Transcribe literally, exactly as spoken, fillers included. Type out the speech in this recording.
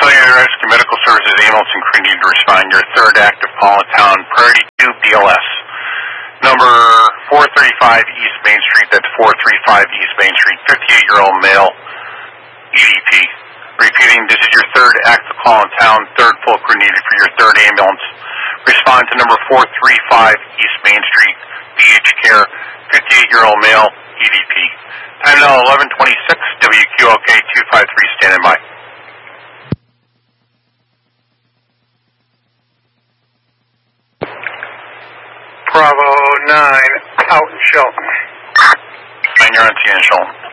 Cellular Rescue Medical Services ambulance and crew need to respond. Your third active call in town, Priority two B L S. Number four thirty-five East Main Street, that's four thirty-five East Main Street, fifty-eight-year-old male, E D P. Repeating, this is your third active call in town, third full crew needed for your third ambulance. Respond to number four thirty-five East Main Street, P H Care, fifty-eight-year-old male, E D P. Time now eleven twenty-six, W Q L K two five three, standing by. Bravo nine, out in Shelton. nine, you're on T N Shelton.